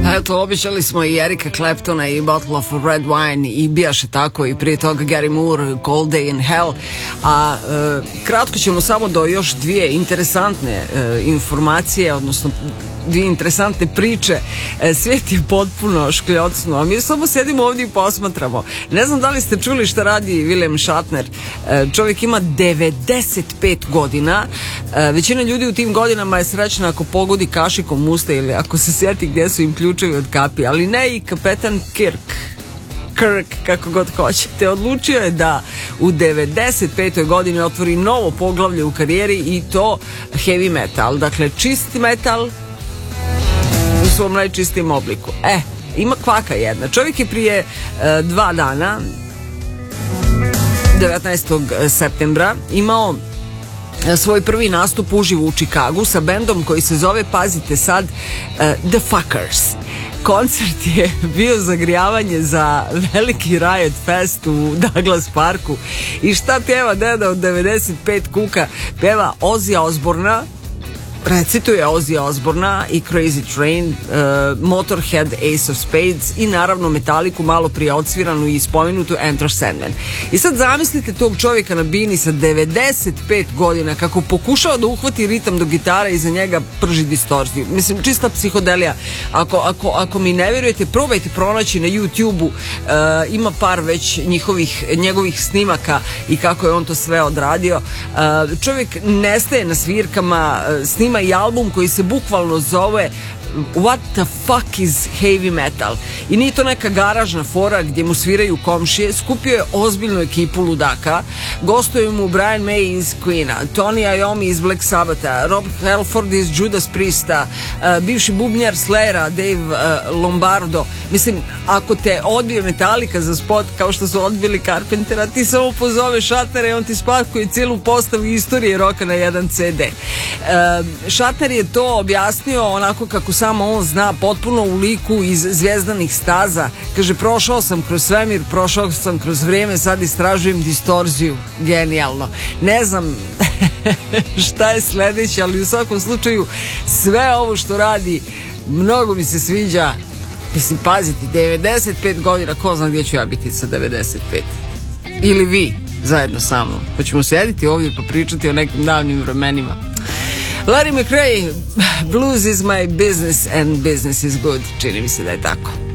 Eto, običali smo i Erika Claptona i Bottle of Red Wine i bijaše tako i prije toga Gary Moore, Cold Day in Hell. A kratko ćemo samo do još dvije interesantne informacije, odnosno dvije interesantne priče. Svijet je potpuno škljocno, a mi samo sedimo ovdje i posmatramo. Ne znam da li ste čuli šta radi William Shatner. Čovjek ima 95 godina. Većina ljudi u tim godinama je srećna ako pogodi kašikom usta ili ako se sjeti gdje su im ključevi od kapije, ali ne i kapetan Kirk, kako god hoćete. Odlučio je da u 95. godini otvori novo poglavlje u karijeri i to heavy metal. Dakle, čisti metal u svom najčistijem obliku. Ima kvaka jedna. Čovjek je prije 2 dana, 19. septembra, imao svoj prvi nastup uživo u Čikagu sa bendom koji se zove, pazite sad, The Fuckers. Koncert je bio zagrijavanje za veliki Riot Fest u Douglas Parku. I šta pjeva deda od 95 kuka? Pjeva Ozzy Osbourna, recituje Ozzy Osbourna i Crazy Train, Motorhead, Ace of Spades i naravno Metallicu, malo prije odsviranu i spomenutu Enter Sandman. I sad zamislite tog čovjeka na bini sa 95 godina kako pokušava da uhvati ritam do gitare i za njega prži distorziju. Mislim, čista psihodelija. Ako mi ne vjerujete, probajte pronaći na YouTube-u, ima par već njegovih snimaka i kako je on to sve odradio. Čovjek nestaje na svirkama, snima i album koji se bukvalno zove What the fuck is heavy metal? I nije to neka garažna fora gdje mu sviraju komšije. Skupio je ozbiljnu ekipu ludaka. Gostuje mu Brian May iz Queena, Tony Iommi iz Black Sabbatha, Rob Halford iz Judas Priesta, bivši bubnjar Slayera Dave Lombardo. Mislim, ako te odbije Metallica za spot kao što su odbili Carpentera, ti samo pozove Shatnera i on ti spakuje cijelu postavu istorije roka na jedan CD. Shatner je to objasnio onako kako samo on zna, potpuno u liku iz Zvjezdanih staza. Kaže, prošao sam kroz svemir, prošao sam kroz vrijeme, sad istražujem distorziju. Genijalno. Ne znam šta je sljedeće, ali u svakom slučaju sve ovo što radi mnogo mi se sviđa. Mislim, paziti, 95 godina, ko zna gdje ću ja biti sa 95? Ili vi zajedno sa mnom, pa ćemo sjediti ovdje pa pričati o nekim davnim vremenima. Larry McRae, blues is my business and business is good. Čini mi se da je tako.